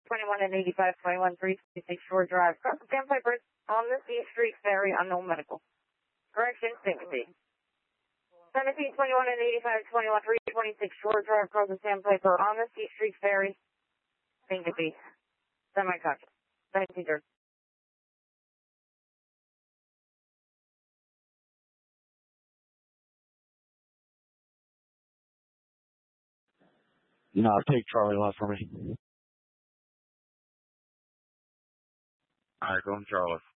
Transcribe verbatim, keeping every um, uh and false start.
twenty-one and eighty-five, twenty-one, three sixty-six Shore Drive. Cross the Sandpiper on the C Street Ferry, unknown medical. Correction, Syncopy. seventeen, twenty-one and eighty-five, twenty-one, three twenty-six Shore Drive, cross the Sandpiper on the C Street Ferry. Syncopy. Semi-conscious. seventeen, thirty. No, take Charlie left for me. All right, go on Charlie.